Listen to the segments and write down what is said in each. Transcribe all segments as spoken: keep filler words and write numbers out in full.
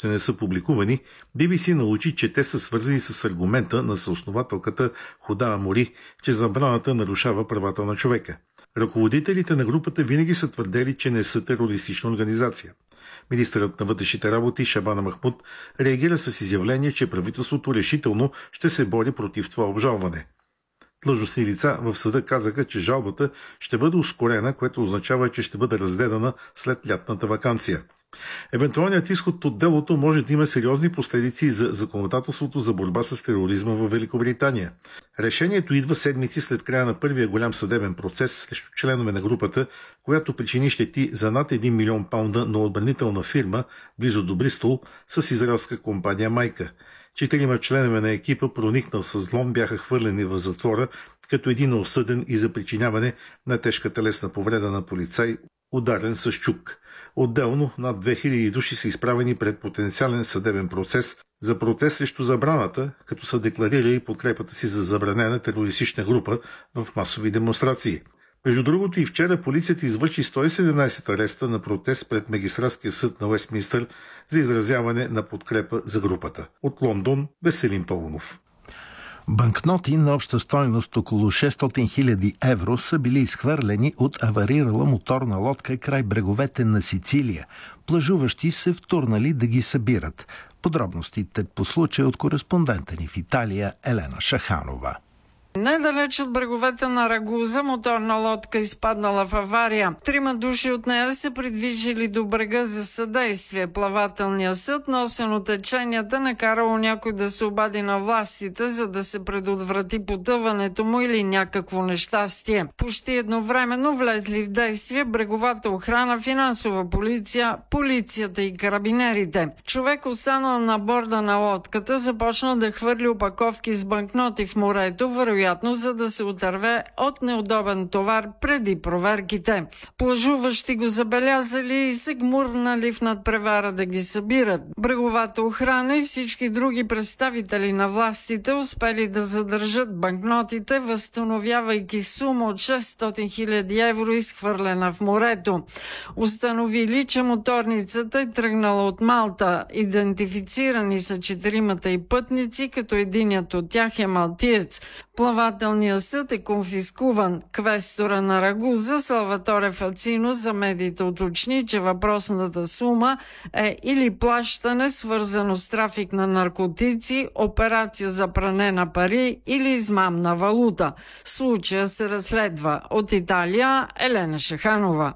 още не са публикувани, Би Би Си научи, че те са свързани с аргумента на съоснователката Худа Амори, че забраната нарушава правата на човека. Ръководителите на групата винаги са твърдели, че не са терористична организация. Министърът на вътрешните работи Шабана Махмуд реагира с изявление, че правителството решително ще се бори против това обжалване. Длъжностни лица в съда казаха, че жалбата ще бъде ускорена, което означава, че ще бъде разгледана след лятната ваканция. Евентуалният изход от делото може да има сериозни последици за законодателството за борба с тероризма в Великобритания. Решението идва седмици след края на първия голям съдебен процес срещу членове на групата, която причини щети за над един милион паунда на отбранителна фирма близо до Бристол с израелска компания майка. Четирима членове на екипа, проникнал с взлом, бяха хвърлени в затвора, като един е осъден и за причиняване на тежка телесна повреда на полицай, ударен с чук. Отделно над две хиляди души са изправени пред потенциален съдебен процес за протест срещу забраната, като са декларирали подкрепата си за забранена терористична група в масови демонстрации. Между другото и вчера полицията извърши сто и седемнадесет ареста на протест пред Магистратския съд на Уестминстър за изразяване на подкрепа за групата. От Лондон Веселин Паунов. Банкноти на обща стойност около шестстотин хиляди евро са били изхвърлени от аварирала моторна лодка край бреговете на Сицилия. Плажуващи се втурнали да ги събират. Подробностите по случая от кореспондента ни в Италия Елена Шаханова. Недалеч от бреговете на Рагуза моторна лодка изпаднала в авария. Трима души от нея се придвижили до брега за съдействие. Плавателният съд, носен от теченията, накарало някой да се обади на властите, за да се предотврати потъването му или някакво нещастие. Почти едновременно влезли в действие бреговата охрана, финансова полиция, полицията и карабинерите. Човек, останал на борда на лодката, започна да хвърли опаковки с банкноти в морето, вероятно за да се отърве от неудобен товар преди проверките. Плажуващи го забелязали и се гмурнали в надпревара да ги събират. Бреговата охрана и всички други представители на властите успели да задържат банкнотите, възстановявайки сума от шестстотин хиляди евро, изхвърлена в морето. Установили, че моторницата е тръгнала от Малта. Идентифицирани са четиримата и пътници, като единият от тях е малтиец. Плавателният съд е конфискуван. Квестора на Рагуза Салваторе Фацино за медиите уточни, че въпросната сума е или плащане, свързано с трафик на наркотици, операция за пране на пари или измамна валута. Случая се разследва. От Италия Елена Шаханова.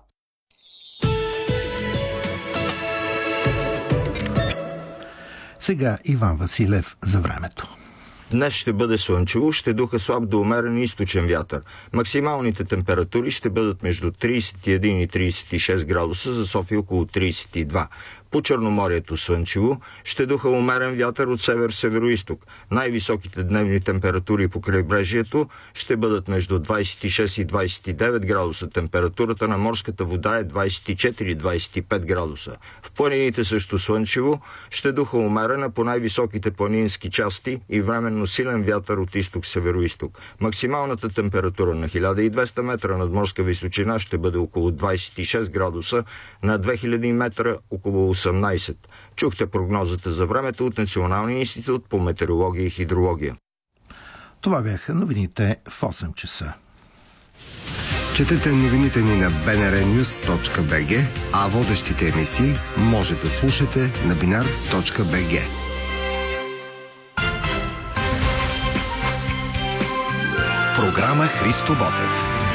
Сега Иван Василев за времето. Днес ще бъде слънчево, ще духа слаб до умерен източен вятър. Максималните температури ще бъдат между тридесет и един и тридесет и шест градуса, за София около тридесет и два. По Черноморието слънчево, ще духа умерен вятър от север-североизток. Най-високите дневни температури по крайбрежието ще бъдат между двадесет и шест и двадесет и девет градуса. Температурата на морската вода е двадесет и четири до двадесет и пет градуса. В планините също слънчево, ще духа умерена по най-високите планински части и временно силен вятър от изток-североизток. Максималната температура на хиляда и двеста метра над морска височина ще бъде около двадесет и шест градуса, на две хиляди метра около осемнадесет. Чухте прогнозата за времето от Националния институт по метеорология и хидрология. Това бяха новините в осем часа. Четете новините ни на би ен ар нюз точка би джи, а водещите емисии може да слушате на бинар точка би джи. Програма Христо Ботев.